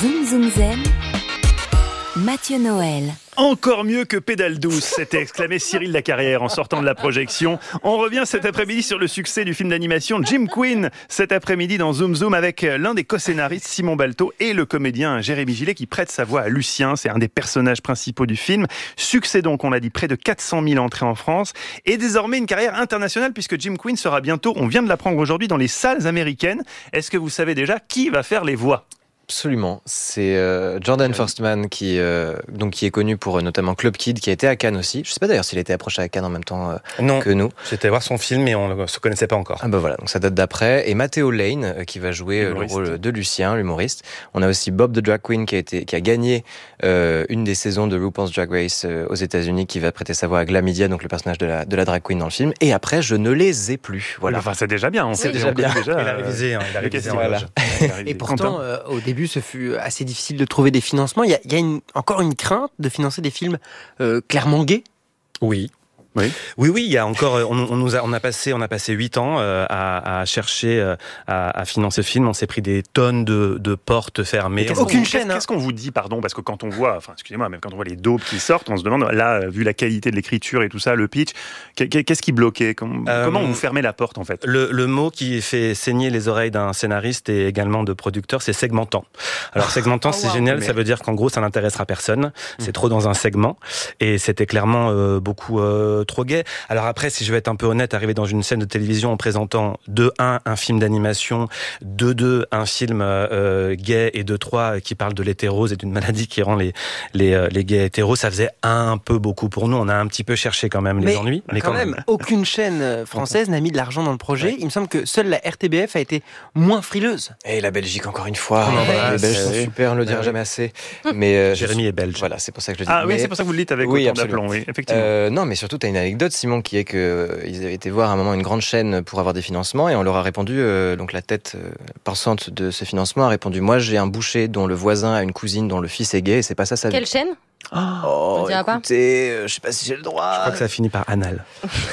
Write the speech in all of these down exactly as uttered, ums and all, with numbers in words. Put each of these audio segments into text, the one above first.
Zoom Zoom Zen, Mathieu Noël. Encore mieux que pédale douce, s'était exclamé Cyril Lacarrière en sortant de la projection. On revient cet après-midi sur le succès du film d'animation Jim Queen. Cet après-midi dans Zoom Zoom avec l'un des co-scénaristes Simon Balteau et le comédien Jérémy Gillet qui prête sa voix à Lucien. C'est un des personnages principaux du film. Succès donc, on l'a dit, près de quatre cent mille entrées en France et désormais une carrière internationale puisque Jim Queen sera bientôt, on vient de l'apprendre aujourd'hui, dans les salles américaines. Est-ce que vous savez déjà qui va faire les voix ? Absolument, c'est euh, Jordan Firstman qui, euh, donc, qui est connu pour euh, notamment Club Kid, qui a été à Cannes aussi. Je ne sais pas d'ailleurs s'il était approché à Cannes en même temps euh, non, que nous. J'étais voir son film mais on ne se connaissait pas encore. Ah bah voilà, donc ça date d'après. Et Matteo Lane euh, qui va jouer euh, le rôle de Lucien, l'humoriste. On a aussi Bob the Drag Queen qui a, été, qui a gagné euh, une des saisons de RuPaul's Drag Race euh, aux États-Unis, qui va prêter sa voix à Glamidia, donc le personnage de la, de la drag queen dans le film. Et après, je ne les ai plus. Voilà. Enfin, c'est déjà bien. On c'est sait déjà bien. Déjà, il a révisé. Hein, il a révisé. Voilà. Et pourtant, euh, au début, ce fut assez difficile de trouver des financements. Il y a, il y a une, encore une crainte de financer des films euh, clairement gays. Oui. Oui, oui, oui. Il y a encore. On, on nous a, on a passé, on a passé huit ans euh, à, à chercher euh, à, à financer ce film. On s'est pris des tonnes de, de portes fermées. Qu'est-ce Aucune qu'on, chaîne. Qu'est-ce, qu'est-ce qu'on vous dit, pardon, parce que quand on voit, enfin, excusez-moi, même quand on voit les daubes qui sortent, on se demande, là, vu la qualité de l'écriture et tout ça, le pitch, qu'est-ce qui bloquait ? Comment, euh, comment vous fermez la porte, en fait ? Le, le mot qui fait saigner les oreilles d'un scénariste et également de producteur, c'est segmentant. Alors segmentant, oh, c'est wow, génial. Mais... Ça veut dire qu'en gros, ça n'intéressera personne. C'est mmh. trop dans un segment, et c'était clairement euh, beaucoup euh, trop gay. Alors après, si je vais être un peu honnête, arriver dans une scène de télévision en présentant de un, un film d'animation, de deux, un film euh, gay, et de trois, qui parle de l'hétérose et d'une maladie qui rend les, les, les gays hétéros, ça faisait un peu beaucoup pour nous. On a un petit peu cherché quand même les mais, ennuis. Mais quand, quand même, même, aucune chaîne française n'a mis de l'argent dans le projet. Ouais. Il me semble que seule la R T B F a été moins frileuse. Et la Belgique, encore une fois. Oh, ouais, les Belges sont super, on ne le dira ouais. jamais assez. Mais euh, Jérémy est belge. Voilà, c'est pour ça que je le dis. Ah mais... oui, c'est pour ça que vous le dites avec oui, autant d'aplomb, oui, effectivement. Euh, non, mais surtout, tu as une anecdote, Simon, qui est que ils avaient été voir à un moment une grande chaîne pour avoir des financements et on leur a répondu, euh, donc la tête euh, pensante de ce financement a répondu, moi j'ai un boucher dont le voisin a une cousine dont le fils est gay et c'est pas ça sa vie. Quelle chaîne ? Oh, on dira écoutez, euh, je sais pas si j'ai le droit. Je crois que ça finit par anal.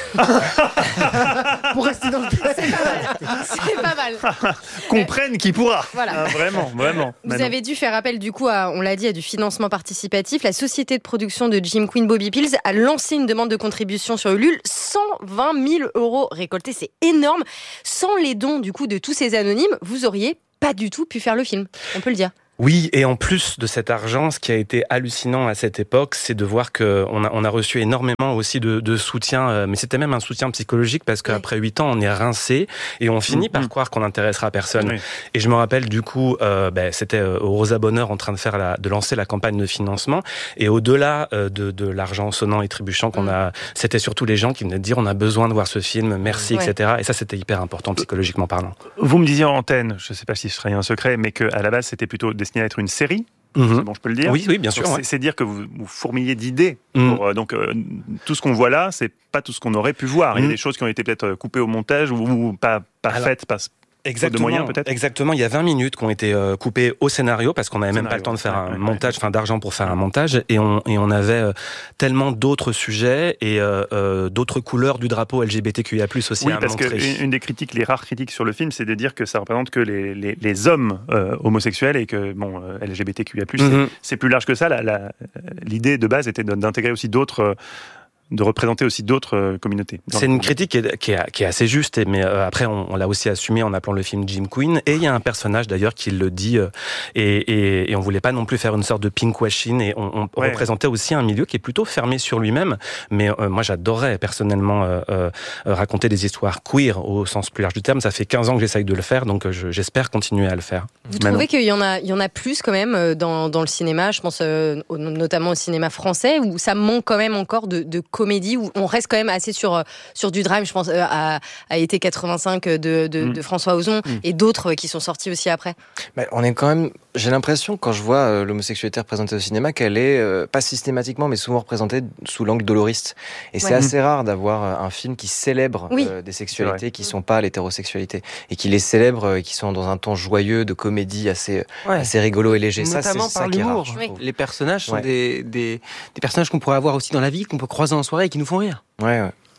Pour rester dans le c'est pas mal. C'est pas mal. Comprenne qui pourra. Voilà. Ah, vraiment, vraiment. Vous Manon. avez dû faire appel du coup à, on l'a dit, à du financement participatif. La société de production de Jim Queen, Bobby Pills, a lancé une demande de contribution sur Ulule. cent vingt mille euros récoltés, c'est énorme. Sans les dons du coup de tous ces anonymes, vous auriez pas du tout pu faire le film. On peut le dire. Oui, et en plus de cet argent, ce qui a été hallucinant à cette époque, c'est de voir qu'on a, on a reçu énormément aussi de, de soutien, mais c'était même un soutien psychologique parce qu'après huit ans, on est rincé et on finit mmh. par croire qu'on n'intéressera personne. Oui. Et je me rappelle du coup, euh, ben, c'était au Rosa Bonheur en train de faire la, de lancer la campagne de financement et au-delà euh, de, de l'argent sonnant et trébuchant qu'on mmh. a, c'était surtout les gens qui venaient de dire on a besoin de voir ce film, merci, ouais. et cetera. Et ça, c'était hyper important psychologiquement parlant. Vous me disiez en antenne, je ne sais pas si ce serait un secret, mais qu'à la base, c'était plutôt destiné à être une série. Mmh. C'est bon, je peux le dire. Oui, oui, bien sûr. Donc, ouais. c'est, c'est dire que vous, vous fourmillez d'idées. Mmh. Pour, euh, donc, euh, tout ce qu'on voit là, c'est pas tout ce qu'on aurait pu voir. Mmh. Il y a des choses qui ont été peut-être coupées au montage ou, ou pas, pas Alors... faites. Pas, Exactement, de moyens, peut-être exactement. Il y a vingt minutes qui ont été euh, coupées au scénario parce qu'on n'avait même pas le temps de faire ouais, un ouais, montage, enfin ouais. d'argent pour faire un montage, et on et on avait euh, tellement d'autres sujets et euh, euh, d'autres couleurs du drapeau L G B T Q I A plus, aussi oui, à parce montrer. que une, une des critiques, les rares critiques sur le film, c'est de dire que ça représente que les les, les hommes euh, homosexuels et que bon euh, L G B T Q I A plus, mm-hmm. c'est, c'est plus large que ça. La, la, l'idée de base était d'intégrer aussi d'autres. Euh, de représenter aussi d'autres euh, communautés. C'est une critique qui est, qui est, qui est assez juste, mais euh, après on, on l'a aussi assumé en appelant le film Jim Queen, et il y a un personnage d'ailleurs qui le dit, euh, et, et, et on voulait pas non plus faire une sorte de pinkwashing, et on, on ouais. représentait aussi un milieu qui est plutôt fermé sur lui-même, mais euh, moi j'adorais personnellement euh, euh, raconter des histoires queer au sens plus large du terme. Ça fait quinze ans que j'essaye de le faire, donc euh, je, j'espère continuer à le faire. Vous Manon. Trouvez qu'il y en a, il y en a plus quand même dans, dans le cinéma, je pense euh, notamment au cinéma français, où ça manque quand même encore de, de comédie, où on reste quand même assez sur, sur du drame. Je pense euh, à, à Été quatre-vingt-cinq de, de, mmh. de François Ozon mmh. et d'autres qui sont sortis aussi après. Mais on est quand même, j'ai l'impression quand je vois euh, l'homosexualité représentée au cinéma qu'elle est euh, pas systématiquement mais souvent représentée sous l'angle doloriste. Et ouais. c'est assez mmh. rare d'avoir un film qui célèbre oui. euh, des sexualités qui sont pas l'hétérosexualité et qui les célèbre, euh, qui sont dans un ton joyeux de comédie assez ouais. assez rigolo et léger. Notamment ça c'est par ça qui est l'humour. rare. Oui. Les personnages sont ouais. des, des des personnages qu'on pourrait avoir aussi dans la vie, qu'on peut croiser en soirée et qui nous font rire. Ouais, ouais.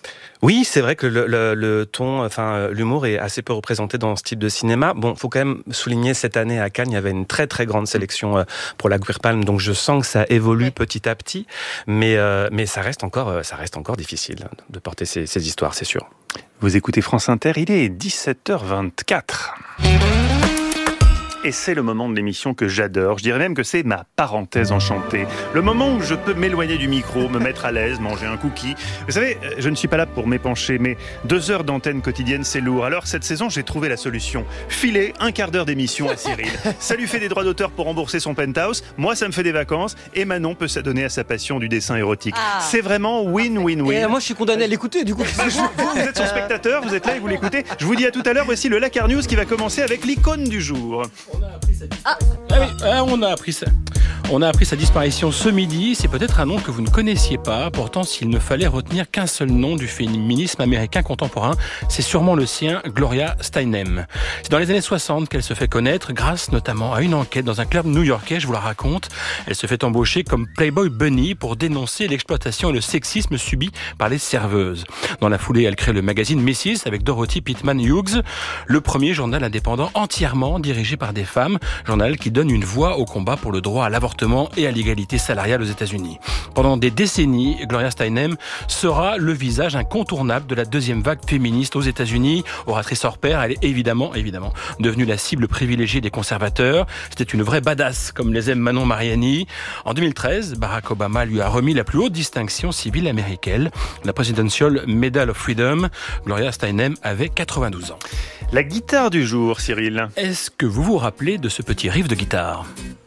Oui, c'est vrai que le, le, le ton, enfin l'humour est assez peu représenté dans ce type de cinéma. Bon, faut quand même souligner cette année à Cannes, il y avait une très très grande sélection pour la Queer Palm, donc je sens que ça évolue petit à petit, mais euh, mais ça reste encore ça reste encore difficile de porter ces, ces histoires, c'est sûr. Vous écoutez France Inter, il est dix-sept heures vingt-quatre. Et c'est le moment de l'émission que j'adore. Je dirais même que c'est ma parenthèse enchantée. Le moment où je peux m'éloigner du micro, me mettre à l'aise, manger un cookie. Vous savez, je ne suis pas là pour m'épancher, mais deux heures d'antenne quotidienne, c'est lourd. Alors cette saison, j'ai trouvé la solution. Filer un quart d'heure d'émission à Cyril. Ça lui fait des droits d'auteur pour rembourser son penthouse. Moi, ça me fait des vacances. Et Manon peut s'adonner à sa passion du dessin érotique. Ah. C'est vraiment win-win-win. Et moi, je suis condamné à l'écouter, du coup. Vous, vous êtes son spectateur, vous êtes là et vous l'écoutez. Je vous dis à tout à l'heure. Voici le Lakar News qui va commencer avec l'icône du jour. On a appris sa disparition. Ah. Ah oui, ah, on a appris ça. On a appris sa disparition ce midi. C'est peut-être un nom que vous ne connaissiez pas. Pourtant, s'il ne fallait retenir qu'un seul nom du féminisme américain contemporain, c'est sûrement le sien, Gloria Steinem. C'est dans les années soixante qu'elle se fait connaître, grâce notamment à une enquête dans un club new-yorkais, je vous la raconte. Elle se fait embaucher comme Playboy Bunny pour dénoncer l'exploitation et le sexisme subi par les serveuses. Dans la foulée, elle crée le magazine Missus avec Dorothy Pittman Hughes, le premier journal indépendant entièrement dirigé par des femmes, journal qui donne une voix au combat pour le droit à l'avortement et à l'égalité salariale aux États-Unis. Pendant des décennies, Gloria Steinem sera le visage incontournable de la deuxième vague féministe aux États-Unis. Oratrice hors pair, elle est évidemment, évidemment, devenue la cible privilégiée des conservateurs. C'était une vraie badass, comme les aime Manon Mariani. En deux mille treize, Barack Obama lui a remis la plus haute distinction civile américaine, la Presidential Medal of Freedom. Gloria Steinem avait quatre-vingt-douze ans. La guitare du jour, Cyril. Est-ce que vous vous rappelez de ce petit riff de guitare ?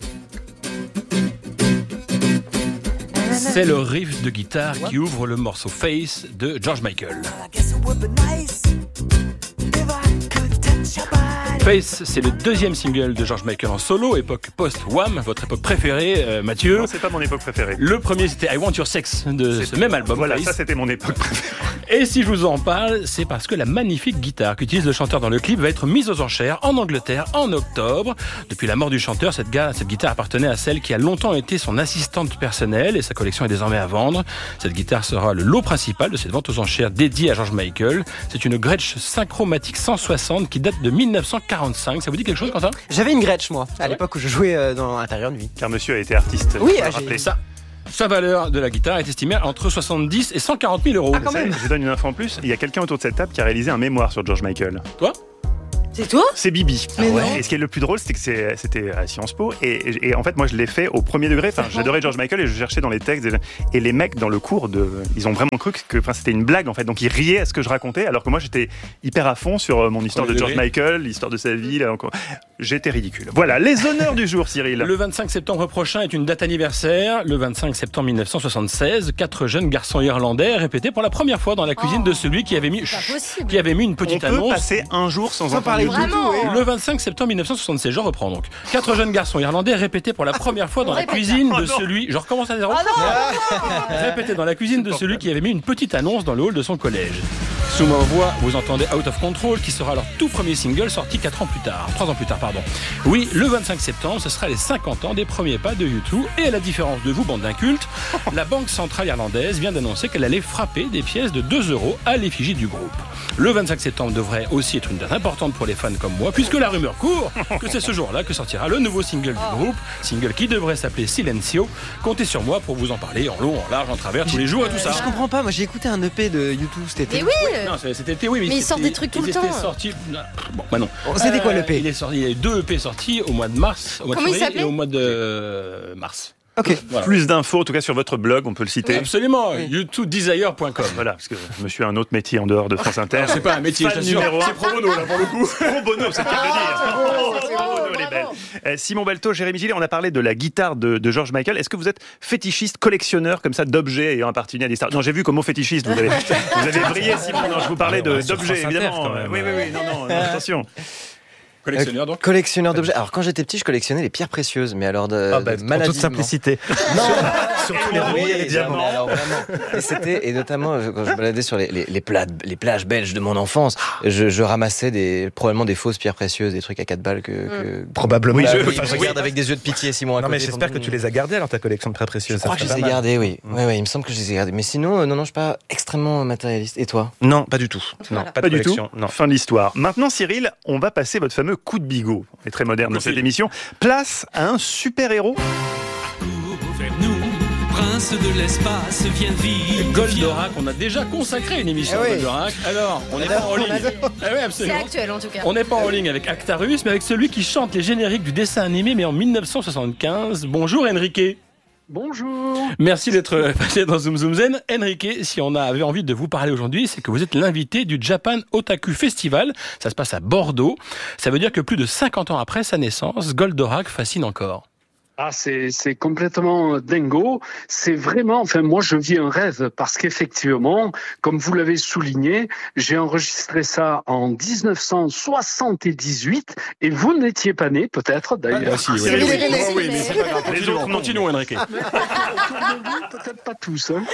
C'est le riff de guitare qui ouvre le morceau Face de George Michael. Face, c'est le deuxième single de George Michael en solo, époque post-Wham, votre époque préférée, euh, Mathieu. Non, c'est pas mon époque préférée. Le premier, c'était I Want Your Sex de c'est ce même album. Voilà, Face. Ça c'était mon époque préférée. Et si je vous en parle, c'est parce que la magnifique guitare qu'utilise le chanteur dans le clip va être mise aux enchères en Angleterre en octobre. Depuis la mort du chanteur, cette, ga- cette guitare appartenait à celle qui a longtemps été son assistante personnelle et sa collection est désormais à vendre. Cette guitare sera le lot principal de cette vente aux enchères dédiée à George Michael. C'est une Gretsch Synchromatic cent soixante qui date de dix-neuf cent quarante-cinq. Ça vous dit quelque chose, Quentin ? J'avais une Gretsch, moi, à l'époque où je jouais dans Intérieur de vie. Car monsieur a été artiste. Oui, j'ai rappelé ça. Sa valeur de la guitare est estimée entre soixante-dix et cent quarante mille euros. Ah, quand même. Je vous donne une info en plus. Il y a quelqu'un autour de cette table qui a réalisé un mémoire sur George Michael. Toi ? C'est toi ? C'est Bibi. Mais ouais. non. Et ce qui est le plus drôle, c'était que c'est, c'était à Sciences Po. Et, et, et en fait, moi, je l'ai fait au premier degré. Enfin, j'adorais George Michael et je cherchais dans les textes. Et les mecs, dans le cours, de, ils ont vraiment cru que enfin, c'était une blague, en fait. Donc, ils riaient à ce que je racontais, alors que moi, j'étais hyper à fond sur mon histoire de George Michael, l'histoire de sa vie. Là, encore. J'étais ridicule. Voilà, les honneurs du jour, Cyril. Le vingt-cinq septembre prochain est une date anniversaire. Le vingt-cinq septembre mille neuf cent soixante-seize, quatre jeunes garçons irlandais répétaient pour la première fois dans la cuisine oh, de celui qui avait mis, chut, qui avait mis une petite On annonce. On peut passer un jour sans, sans en parler du tout. Le vingt-cinq septembre mille neuf cent soixante-seize, je reprends donc. Quatre jeunes garçons irlandais répétaient pour la première fois dans la cuisine de celui... Je recommence à zéro. Répétaient dans la cuisine de celui qui avait mis une petite annonce dans le hall de son collège. Sous ma voix, vous entendez Out of Control, qui sera leur tout premier single sorti quatre ans plus tard. Trois ans plus tard, pardon. Oui, le vingt-cinq septembre, ce sera les cinquante ans des premiers pas de U deux. Et à la différence de vous, bande d'incultes, la Banque centrale irlandaise vient d'annoncer qu'elle allait frapper des pièces de deux euros à l'effigie du groupe. Le vingt-cinq septembre devrait aussi être une date importante pour les fans comme moi, puisque la rumeur court que c'est ce jour-là que sortira le nouveau single du groupe, single qui devrait s'appeler Silencio. Comptez sur moi pour vous en parler en long, en large, en travers, tous les jours et tout ça. Je comprends pas, moi j'ai écouté un E P de U deux cet été. Mais oui. Non, c'était été, oui, mais, mais ils sortent des trucs tout le temps. Sortis... Bon, bah non. C'était quoi l'E P ? Il est sorti, il y a eu deux E P sortis au mois de mars, au mois Comment de février et au mois de euh, mars. Ok. Voilà. Plus d'infos, en tout cas sur votre blog, on peut le citer. Oui, absolument, oui. you two desire point com. Voilà, parce que monsieur a un autre métier en dehors de France Inter. Alors, c'est pas un métier, je t'assure. C'est pro bono là pour le coup. Pro bono, c'est le cas de dire. Oh, c'est pro bono les belles. Euh, Simon Balto, Jérémy Gillet, on a parlé de la guitare de, de George Michael. Est-ce que vous êtes fétichiste, collectionneur comme ça d'objets ayant appartenu à des stars ? Non, j'ai vu comme mot fétichiste, vous avez, vous avez brillé Simon. Non, je vous parlais de, d'objets évidemment. Inter, oui, oui, oui, non, non, non attention. Collectionneur donc. Collectionneur d'objets. Alors quand j'étais petit, je collectionnais les pierres précieuses, mais alors de, ah bah, de maladie. En toute simplicité. Non, surtout les rouilles et les diamants. Non, alors vraiment. Et c'était et notamment quand je me baladais sur les les, les, plages, les plages belges de mon enfance, je, je ramassais des probablement des fausses pierres précieuses, des trucs à quatre balles que, que... Mm. probablement. Oui, je, oui, je regarde avec des yeux de pitié, Simon. Non mais j'espère que tu les as gardés alors ta collection de pierres précieuses. Je crois que je les ai gardés, oui. Mm. Ouais, ouais, il me semble que je les ai gardés. Mais sinon, euh, non, non, je suis pas extrêmement matérialiste. Et toi ? Non, pas du tout. Non, pas, pas de du tout. Non. Fin de l'histoire. Maintenant, Cyril, on va passer votre fameux coup de bigot. On est très moderne dans cette émission. Place à un super-héros. Vers nous, prince de l'espace, viens vite. Goldorak, on a déjà consacré une émission eh à Goldorak. Alors, on n'est pas en ligne. Eh oui, absolument. C'est actuel en tout cas. On n'est pas en ligne avec Actarus, mais avec celui qui chante les génériques du dessin animé, mais en dix-neuf cent soixante-quinze. Bonjour Enrique. Bonjour. Merci d'être passé dans Zoom Zoom Zen. Enrique, si on avait envie de vous parler aujourd'hui, c'est que vous êtes l'invité du Japan Otaku Festival. Ça se passe à Bordeaux. Ça veut dire que plus de cinquante ans après sa naissance, Goldorak fascine encore. Ah, c'est, c'est complètement dingo. C'est vraiment, enfin, moi, je vis un rêve parce qu'effectivement, comme vous l'avez souligné, j'ai enregistré ça en dix-neuf cent soixante-dix-huit et vous n'étiez pas né, peut-être, d'ailleurs. Ah, si, oui. Oui, oui, oui, Oh, oui, mais mais c'est pas grave. Les autres, continuons, Enrique. Peut-être pas tous, hein.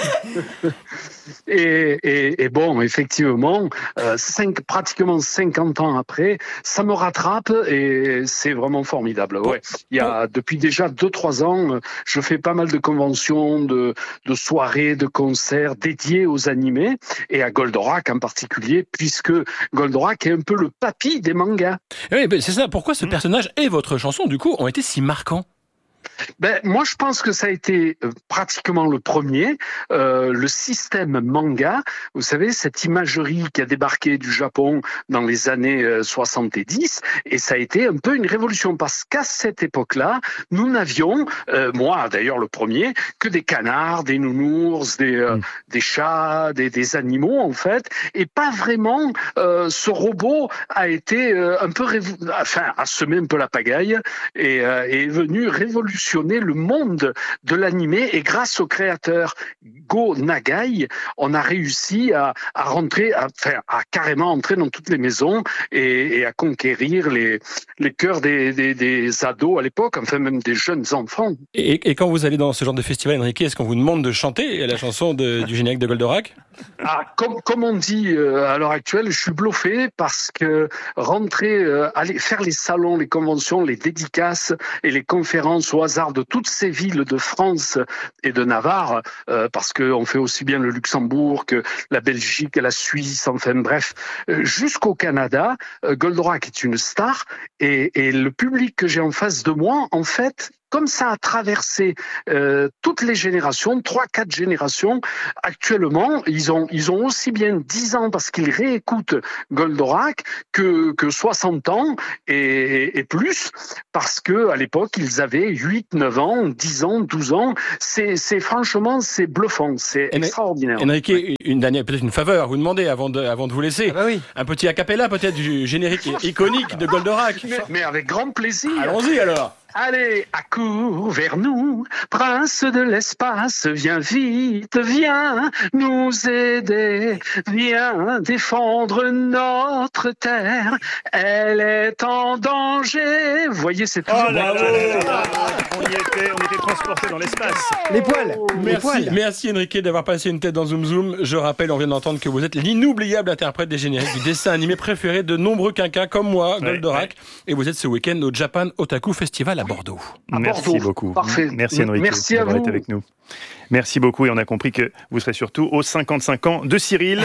et, et, et bon, effectivement, euh, cinq, pratiquement cinquante ans après, ça me rattrape et c'est vraiment formidable. Ouais. Il y a, depuis déjà deux, trois ans, je fais pas mal de conventions, de, de soirées, de concerts dédiés aux animés et à Goldorak en particulier, puisque Goldorak est un peu le papy des mangas. Oui, ben c'est ça. Pourquoi ce personnage et votre chanson, du coup, ont été si marquants ? Ben, moi, je pense que ça a été pratiquement le premier. Euh, le système manga, vous savez, cette imagerie qui a débarqué du Japon dans les années soixante-dix, et ça a été un peu une révolution parce qu'à cette époque-là, nous n'avions, euh, moi d'ailleurs le premier, que des canards, des nounours, des, euh, mmh. des chats, des, des animaux en fait, et pas vraiment. Euh, ce robot a été euh, un peu, révo- enfin, a semé un peu la pagaille et euh, est venu révolutionner le monde de l'animé et grâce au créateur Go Nagai, on a réussi à, à rentrer, à, enfin, à carrément entrer dans toutes les maisons et, et à conquérir les, les cœurs des, des, des ados à l'époque, enfin même des jeunes enfants. Et, et quand vous allez dans ce genre de festival, Enrique, est-ce qu'on vous demande de chanter la chanson de, du générique de Goldorak ? Ah, comme, comme on dit euh, à l'heure actuelle, je suis bluffé parce que rentrer, euh, aller faire les salons, les conventions, les dédicaces et les conférences au hasard de toutes ces villes de France et de Navarre, euh, parce qu'on fait aussi bien le Luxembourg que la Belgique, la Suisse, enfin bref, euh, jusqu'au Canada, euh, Goldorak est une star et, et le public que j'ai en face de moi, en fait, comme ça a traversé euh, toutes les générations, trois, quatre générations, actuellement, ils ont, ils ont aussi bien dix ans parce qu'ils réécoutent Goldorak que, que soixante ans et, et plus, parce que à l'époque, ils avaient huit, neuf ans, dix ans, douze ans. C'est, c'est franchement, c'est bluffant, c'est En- extraordinaire. Enrique, ouais. une dernière, peut-être une faveur à vous demander avant de, avant de vous laisser. Ah bah oui. Un petit acapella peut-être du générique iconique de Goldorak. Mais, mais avec grand plaisir. Allons-y alors. Allez, accours vers nous, prince de l'espace, viens vite, viens nous aider, viens défendre notre terre, elle est en danger. Vous voyez, c'est tout. Oh là là là là. On y était, on était transportés dans l'espace. Les poils. Les Merci, poils. merci Enrique d'avoir passé une tête dans Zoom Zoom. Je rappelle, on vient d'entendre que vous êtes l'inoubliable interprète des génériques du dessin animé préféré de nombreux quinquas comme moi, Ouais, Goldorak. ouais. Et vous êtes ce week-end au Japan Otaku Festival à Bordeaux. À Merci Bordeaux. beaucoup. Parfait. Merci Enrique Merci à d'avoir vous. été avec nous. Merci beaucoup et on a compris que vous serez surtout aux cinquante-cinq ans de Cyril.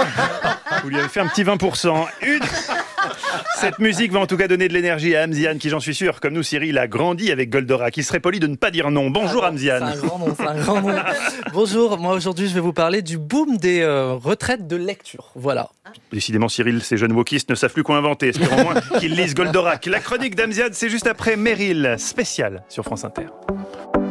Vous lui avez fait un petit vingt pour cent. Une... Cette musique va en tout cas donner de l'énergie à Amziane qui, j'en suis sûr, comme nous Cyril, a grandi avec Goldorak. Il serait poli de ne pas dire non. Bonjour Ah, Amziane. C'est un grand nom, c'est un grand nom. Bonjour, moi aujourd'hui je vais vous parler du boom des euh, retraites de lecture. Voilà. Décidément Cyril, ces jeunes wokistes ne savent plus quoi inventer. Espérons moins qu'ils lisent Goldorak. La chronique d'Amziane, c'est juste après Meryl, spécial sur France Inter.